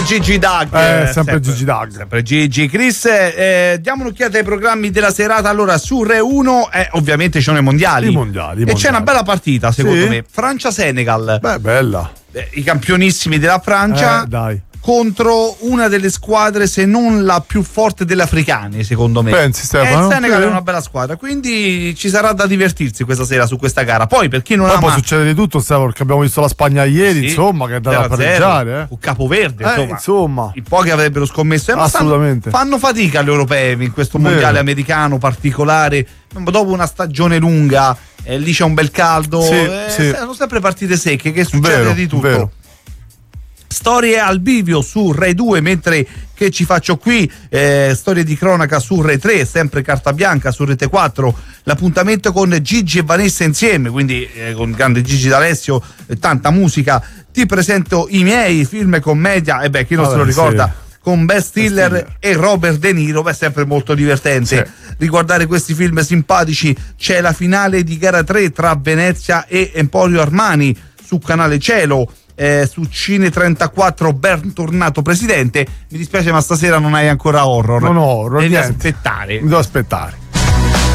Gigi Dag. Sempre Gigi Dag. Sempre Gigi. Chris, diamo un'occhiata ai programmi della serata. Allora, su Re 1 ovviamente ci sono i mondiali. E c'è una bella partita, secondo me. Francia-Senegal. Beh, bella. I campionissimi della Francia. Dai. Contro una delle squadre, se non la più forte delle africane, secondo me. Pensi, Stefano? Il Senegal è una bella squadra, quindi ci sarà da divertirsi questa sera su questa gara. Poi per chi non ama... può succedere di tutto, Stefano, perché abbiamo visto la Spagna ieri, insomma, che è andata a pareggiare. Un Capoverde, insomma. I pochi avrebbero scommesso. Assolutamente. Fanno fatica gli europei in questo mondiale americano particolare. Dopo una stagione lunga, lì c'è un bel caldo. Sono sempre partite secche, che succede di tutto. Vero. Storie al bivio su Rai 2, mentre che ci faccio qui storie di cronaca su Rai 3, sempre carta bianca su Rete 4, l'appuntamento con Gigi e Vanessa insieme, quindi con grande Gigi D'Alessio, tanta musica. Ti presento I miei, film e commedia, e chi non se lo ricorda, con Ben Stiller e Robert De Niro, sempre molto divertente riguardare questi film simpatici. C'è la finale di gara 3 tra Venezia e Emporio Armani su Canale Cielo. Su Cine 34 Bentornato Presidente. Mi dispiace, ma stasera non hai ancora horror. Non ho horror, devi niente. aspettare. Devo aspettare.